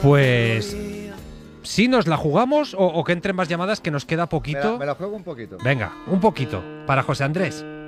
Pues si nos la jugamos o que entren más llamadas, que nos queda poquito. Me la juego un poquito. Venga, un poquito para José Andrés.